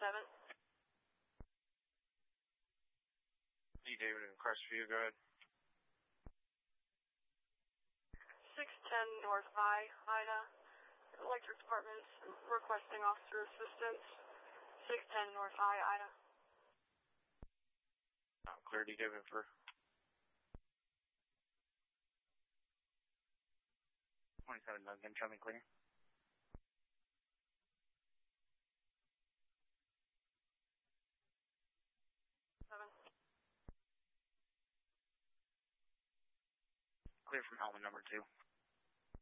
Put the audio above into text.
7. Lee David in Crestview, go ahead. 610 North Ida. Electric Department requesting officer assistance. 610 North Ida. Clear, D. David for 27 Duncan, show me clear. Clear from Helmet number 2.